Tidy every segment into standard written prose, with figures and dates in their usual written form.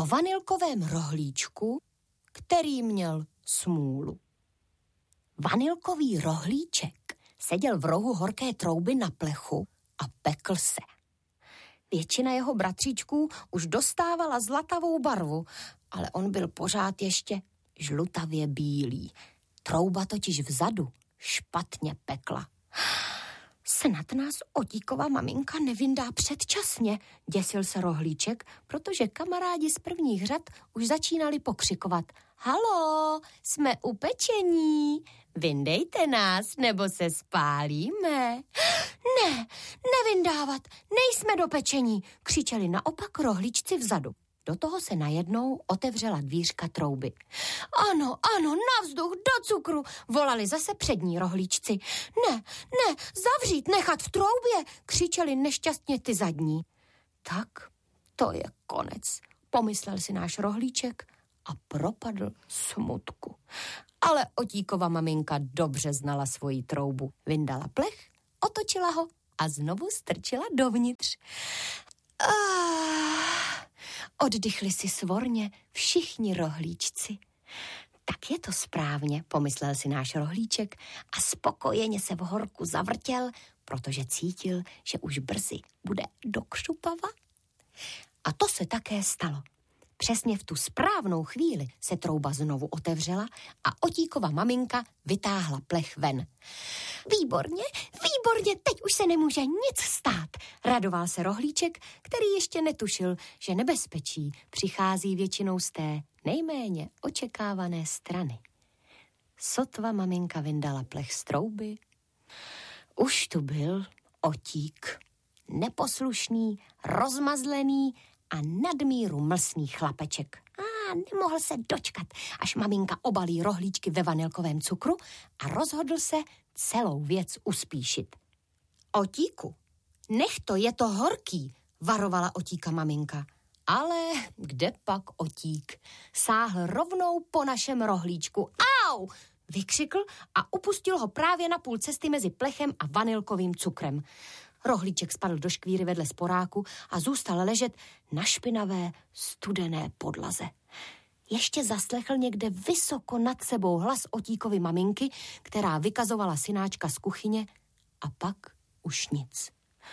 vanilkovém rohlíčku, který měl smůlu. Vanilkový rohlíček seděl v rohu horké trouby na plechu a pekl se. Většina jeho bratříčků už dostávala zlatavou barvu, ale on byl pořád ještě žlutavě bílý. Trouba totiž vzadu špatně pekla. Snad nás Otíkova maminka nevyndá předčasně, děsil se rohlíček, protože kamarádi z prvních řad už začínali pokřikovat. Halo, jsme upečení, vyndejte nás, nebo se spálíme. Ne, nevyndávat, nejsme dopečení, křičeli naopak rohlíčci vzadu. Do toho se najednou otevřela dvířka trouby. Ano, na vzduch, do cukru, volali zase přední rohlíčci. Ne, zavřít, nechat v troubě, křičeli nešťastně ty zadní. Tak, to je konec, pomyslel si náš rohlíček a propadl smutku. Ale Otíkova maminka dobře znala svoji troubu. Vyndala plech, otočila ho a znovu strčila dovnitř. Oddychli si svorně všichni rohlíčci. Tak je to správně, pomyslel si náš rohlíček a spokojeně se v horku zavrtěl, protože cítil, že už brzy bude do křupava. A to se také stalo. Přesně v tu správnou chvíli se trouba znovu otevřela a Otíkova maminka vytáhla plech ven. Výborně, teď už se nemůže nic stát, radoval se rohlíček, který ještě netušil, že nebezpečí přichází většinou z té nejméně očekávané strany. Sotva maminka vyndala plech z trouby, už tu byl Otík, neposlušný, rozmazlený a nadmíru mlsný chlapeček. Nemohl se dočkat, až maminka obalí rohlíčky ve vanilkovém cukru a rozhodl se celou věc uspíšit. Otíku, nech to, je to horký, varovala Otíka maminka. Ale kde pak Otík? Sáhl rovnou po našem rohlíčku. Au! Vykřikl a upustil ho právě na půl cesty mezi plechem a vanilkovým cukrem. Rohlíček spadl do škvíry vedle sporáku a zůstal ležet na špinavé, studené podlaze. Ještě zaslechl někde vysoko nad sebou hlas Otíkovy maminky, která vykazovala synáčka z kuchyně, a pak už nic.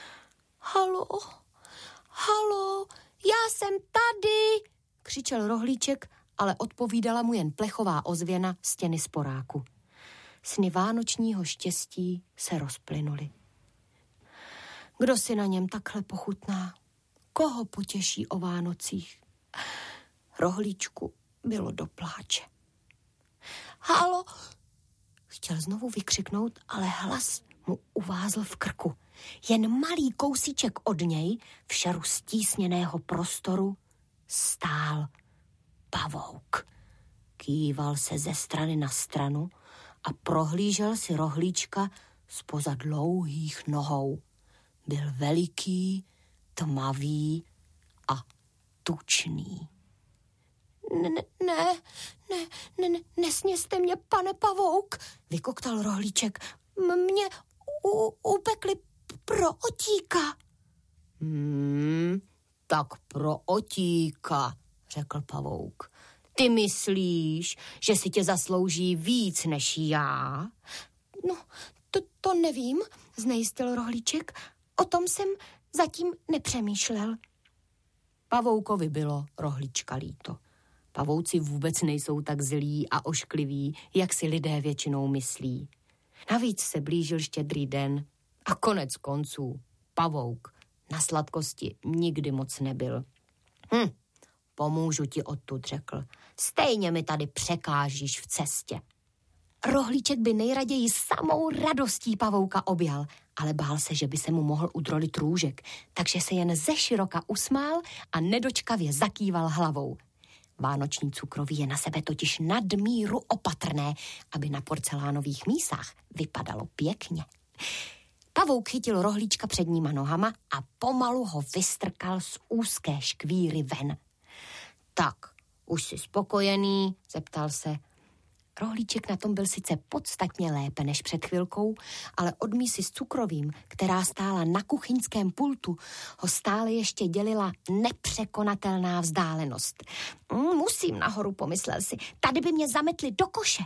Halo, já jsem tady, křičel rohlíček, ale odpovídala mu jen plechová ozvěna stěny sporáku. Sny vánočního štěstí se rozplynuly. Kdo si na něm takhle pochutná? Koho potěší o Vánocích? Rohlíčku bylo do pláče. Halo! Chtěl znovu vykřiknout, ale hlas mu uvázl v krku. Jen malý kousíček od něj, v šaru stísněného prostoru, stál pavouk. Kýval se ze strany na stranu a prohlížel si rohlíčka zpoza dlouhých nohou. Byl veliký, tmavý a tučný. Ne, nesněste mě, pane pavouk, vykoktal rohlíček. Mě upekli pro Otíka. Tak pro Otíka, řekl pavouk. Ty myslíš, že si tě zaslouží víc než já? No, to nevím, znejistil rohlíček. O tom jsem zatím nepřemýšlel. Pavoukovi bylo rohlíčka líto. Pavouci vůbec nejsou tak zlí a oškliví, jak si lidé většinou myslí. Navíc se blížil Štědrý den a konec konců pavouk na sladkosti nikdy moc nebyl. Pomůžu ti odtud, řekl. Stejně mi tady překážíš v cestě. Rohlíček by nejraději samou radostí pavouka objal, ale bál se, že by se mu mohl udrolit růžek, takže se jen ze široka usmál a nedočkavě zakýval hlavou. Vánoční cukroví je na sebe totiž nadmíru opatrné, aby na porcelánových mísách vypadalo pěkně. Pavouk chytil rohlíčka předníma nohama a pomalu ho vystrkal z úzké škvíry ven. Tak, už jsi spokojený, zeptal se. Rohlíček na tom byl sice podstatně lépe než před chvilkou, ale od mísy s cukrovým, která stála na kuchyňském pultu, ho stále ještě dělila nepřekonatelná vzdálenost. Musím nahoru, pomyslel si, tady by mě zametli do koše.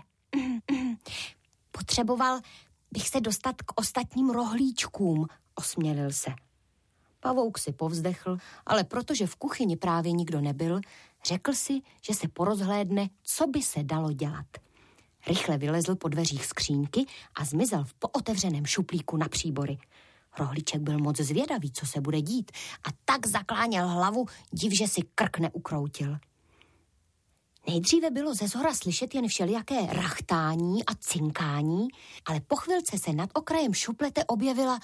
Potřeboval bych se dostat k ostatním rohlíčkům, osmělil se. Pavouk si povzdechl, ale protože v kuchyni právě nikdo nebyl, řekl si, že se porozhlédne, co by se dalo dělat. Rychle vylezl po dveřích skříňky a zmizel v pootevřeném šuplíku na příbory. Rohlíček byl moc zvědavý, co se bude dít, a tak zakláněl hlavu, div, že si krk neukroutil. Nejdříve bylo ze zhora slyšet jen všelijaké rachtání a cinkání, ale po chvilce se nad okrajem šuplete objevila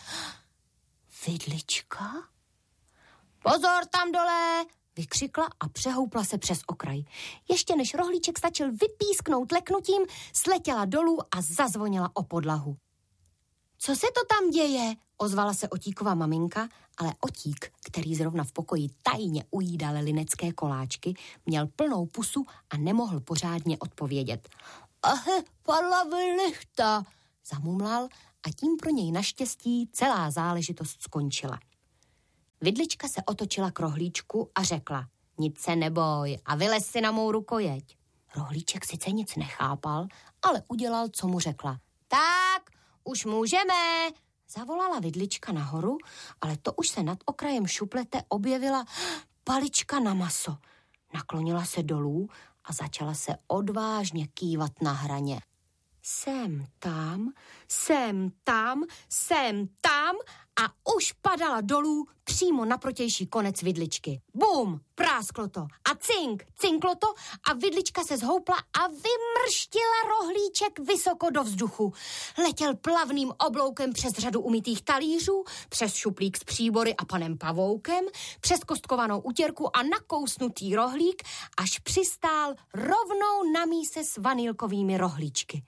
vidlička. Pozor tam dole, vykřikla a přehoupla se přes okraj. Ještě než rohlíček stačil vypísknout leknutím, sletěla dolů a zazvonila o podlahu. Co se to tam děje? Ozvala se Otíkova maminka, ale Otík, který zrovna v pokoji tajně ujídal linecké koláčky, měl plnou pusu a nemohl pořádně odpovědět. Padla vilichta, zamumlal a tím pro něj naštěstí celá záležitost skončila. Vidlička se otočila k rohlíčku a řekla, nic se neboj a vylez si na mou rukojeť. Rohlíček sice nic nechápal, ale udělal, co mu řekla. Tak, už můžeme, zavolala vidlička nahoru, ale to už se nad okrajem šuplete objevila palička na maso. Naklonila se dolů a začala se odvážně kývat na hraně. Sem tam, sem tam, sem tam a už padala dolů přímo na protější konec vidličky. Bum, prásklo to a cink, cinklo to a vidlička se zhoupla a vymrštila rohlíček vysoko do vzduchu. Letěl plavným obloukem přes řadu umytých talířů, přes šuplík s příbory a panem Pavoukem, přes kostkovanou utěrku a nakousnutý rohlík, až přistál rovnou na míse s vanilkovými rohlíčky.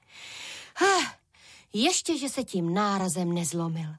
Ještě, že se tím nárazem nezlomil.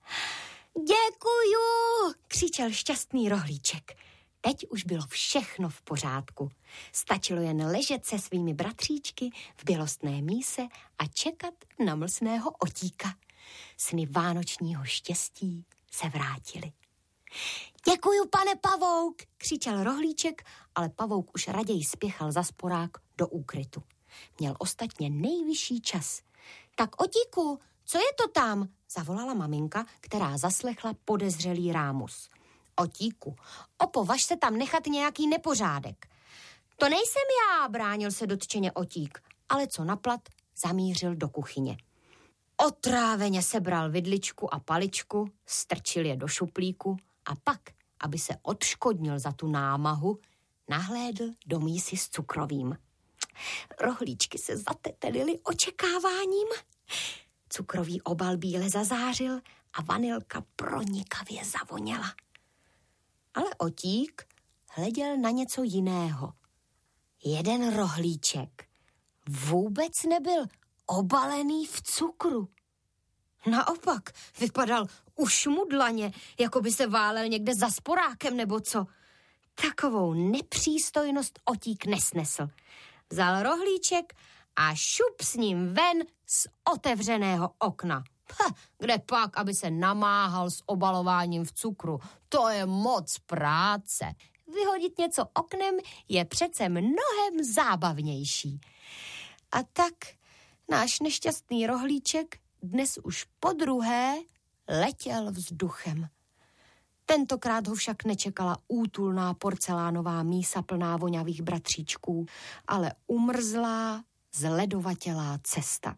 Děkuju, křičel šťastný rohlíček. Teď už bylo všechno v pořádku. Stačilo jen ležet se svými bratříčky v bělostné míse a čekat na mlsného Otíka. Sny vánočního štěstí se vrátily. Děkuju, pane Pavouk, křičel rohlíček, ale Pavouk už raději spěchal za sporák do úkrytu. Měl ostatně nejvyšší čas. Tak Otíku, co je to tam? Zavolala maminka, která zaslechla podezřelý rámus. Otíku, opovaž se tam nechat nějaký nepořádek. To nejsem já, bránil se dotčeně Otík, ale co naplat, zamířil do kuchyně. Otráveně sebral vidličku a paličku, strčil je do šuplíku a pak, aby se odškodnil za tu námahu, nahlédl do mísy s cukrovým. Rohlíčky se zatetelily očekáváním. Cukrový obal bíle zazářil a vanilka pronikavě zavoněla. Ale Otík hleděl na něco jiného. Jeden rohlíček vůbec nebyl obalený v cukru. Naopak vypadal ušmudlaně, jako by se válel někde za sporákem nebo co. Takovou nepřístojnost Otík nesnesl. Vzal rohlíček a šup s ním ven z otevřeného okna. Kde pak, aby se namáhal s obalováním v cukru. To je moc práce. Vyhodit něco oknem je přece mnohem zábavnější. A tak náš nešťastný rohlíček dnes už podruhé letěl vzduchem. Tentokrát ho však nečekala útulná porcelánová mísa plná voňavých bratříčků, ale umrzlá, zledovatělá cesta.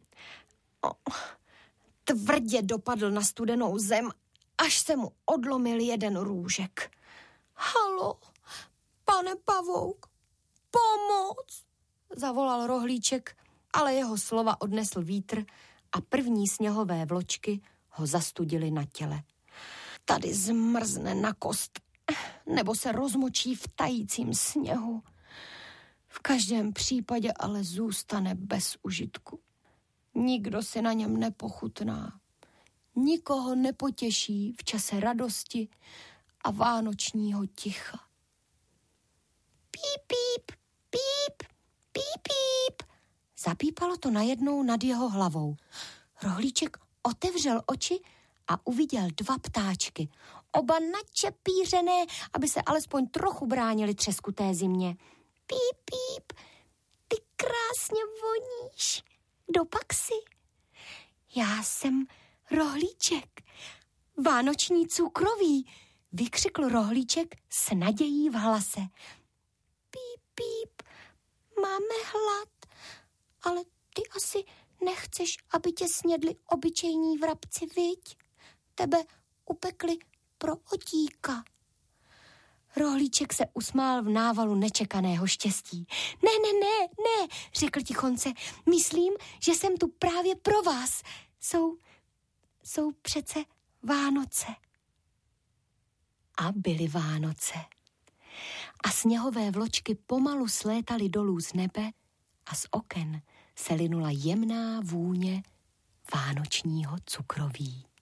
Tvrdě dopadl na studenou zem, až se mu odlomil jeden růžek. Halo, pane Pavouk, pomoc, zavolal rohlíček, ale jeho slova odnesl vítr a první sněhové vločky ho zastudily na těle. Tady zmrzne na kost, nebo se rozmočí v tajícím sněhu. V každém případě ale zůstane bez užitku. Nikdo si na něm nepochutná. Nikoho nepotěší v čase radosti a vánočního ticha. Píp, píp, píp, píp, píp, Zapípalo to najednou nad jeho hlavou. Rohlíček otevřel oči a uviděl 2 ptáčky. Oba načepířené, aby se alespoň trochu bránili třeskuté zimě. Píp, píp, ty krásně voníš. Kdo pak jsi? Já jsem Rohlíček, vánoční cukroví, vykřikl Rohlíček s nadějí v hlase. Píp, píp, máme hlad, ale ty asi nechceš, aby tě snědli obyčejní vrabci, viď? Tebe upekli pro otíka. Rohlíček se usmál v návalu nečekaného štěstí. Ne, řekl tichonce. Myslím, že jsem tu právě pro vás. Jsou přece Vánoce. A byly Vánoce. A sněhové vločky pomalu slétaly dolů z nebe a z oken se linula jemná vůně vánočního cukroví.